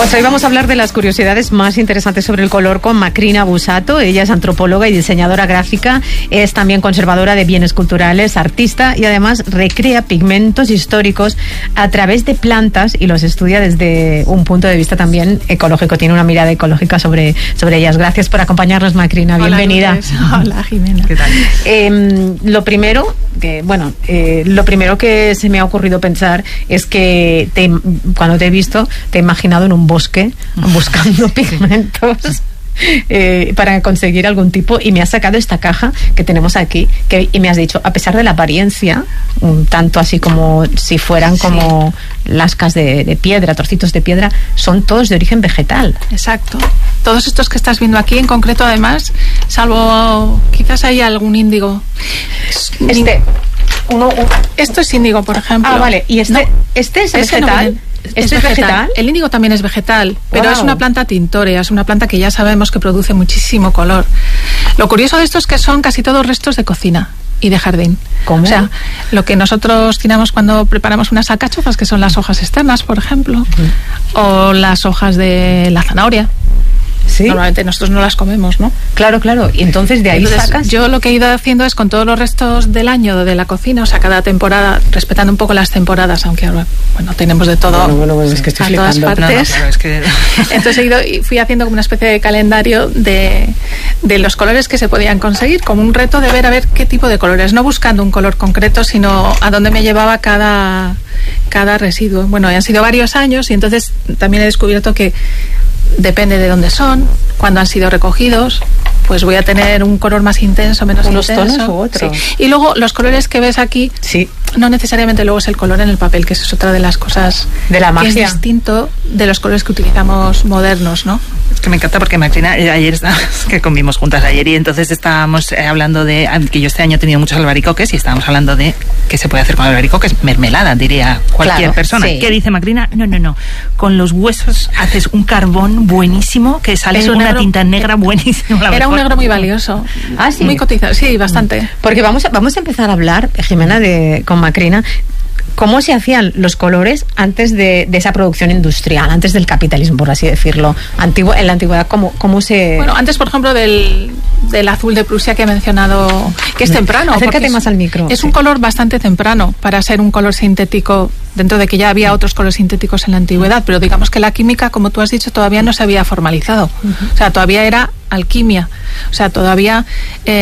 Pues hoy vamos a hablar de las curiosidades más interesantes sobre el color con Macrina Busato. Ella es antropóloga y diseñadora gráfica, es también conservadora de bienes culturales, artista y además recrea pigmentos históricos a través de plantas y los estudia desde un punto de vista también ecológico. Tiene una mirada ecológica sobre ellas. Gracias por acompañarnos, Macrina. Bienvenida. Hola, Jimena. ¿Qué tal? Lo primero que se me ha ocurrido pensar es que cuando te he visto te he imaginado en un bosque buscando pigmentos para conseguir algún tipo, y me has sacado esta caja que tenemos aquí y me has dicho, a pesar de la apariencia, un tanto así como si fueran como lascas de piedra, trocitos de piedra, son todos de origen vegetal. Exacto. Todos estos que estás viendo aquí, en concreto, además, salvo quizás hay algún índigo. Esto es índigo, por ejemplo. Ah, vale. ¿Y este es vegetal? ¿Este es vegetal? El índigo también es vegetal, pero es una planta tintorea, es una planta que ya sabemos que produce muchísimo color. Lo curioso de esto es que son casi todos restos de cocina y de jardín. ¿Cómo? O sea, lo que nosotros tiramos cuando preparamos unas alcachofas, que son las hojas externas, por ejemplo, o las hojas de la zanahoria. ¿Sí? Normalmente nosotros no las comemos, ¿no? Claro. Y entonces de ahí sacas. Yo lo que he ido haciendo es con todos los restos del año de la cocina, o sea, cada temporada, respetando un poco las temporadas, aunque ahora, tenemos de todo. Bueno, es que estoy flipando. A todas partes. Claro, es que... Entonces fui haciendo como una especie de calendario de los colores que se podían conseguir, como un reto de ver a ver qué tipo de colores, no buscando un color concreto, sino a dónde me llevaba cada residuo. Bueno, han sido varios años y entonces también he descubierto que depende de dónde son, cuándo han sido recogidos, pues voy a tener un color más intenso, menos intenso. Unos tonos u otros. Sí. Y luego los colores que ves aquí, no necesariamente luego es el color en el papel, que eso es otra de las cosas de la magia. Que es distinto de los colores que utilizamos modernos, ¿no? Es que me encanta porque Macrina, ayer que comimos juntas ayer y entonces estábamos hablando de que yo este año he tenido muchos albaricoques y estábamos hablando de qué se puede hacer con albaricoques, mermelada, diría cualquier persona. Sí. ¿Qué dice Macrina? No. Con los huesos haces un carbón buenísimo que sale una tinta negra buenísima. Era un negro muy valioso. Ah, sí. Muy cotizado, sí, bastante. Porque vamos a empezar a hablar, Jimena, con Macrina, cómo se hacían los colores antes de esa producción industrial, antes del capitalismo, por así decirlo. En la antigüedad, ¿cómo se...? Bueno, antes, por ejemplo, del azul de Prusia que he mencionado, que es temprano. Acércate más al micro. Es un color bastante temprano para ser un color sintético, dentro de que ya había otros colores sintéticos en la antigüedad, pero digamos que la química, como tú has dicho, todavía no se había formalizado. O sea, todavía era alquimia. O sea, todavía...